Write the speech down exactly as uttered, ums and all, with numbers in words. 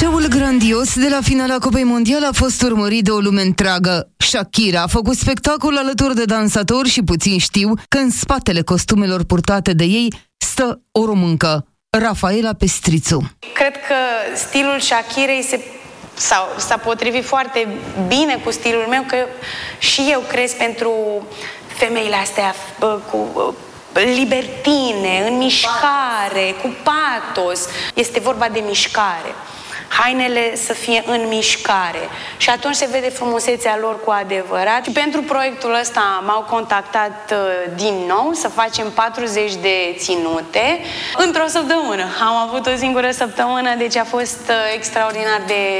Show-ul grandios de la finala Cupei Mondiale a fost urmărit de o lume întreagă. Shakira a făcut spectacol alături de dansatori și puțin știu că în spatele costumelor purtate de ei stă o româncă, Rafaela Pestrițu. Cred că stilul Shakirei se s-a potrivit foarte bine cu stilul meu, că și eu cresc pentru femeile astea cu libertine, în mișcare, cu patos. Este vorba de mișcare. Hainele să fie în mișcare. Și atunci se vede frumusețea lor cu adevărat. Și pentru proiectul ăsta m-au contactat din nou să facem patruzeci de ținute într-o săptămână. Am avut o singură săptămână, deci a fost extraordinar de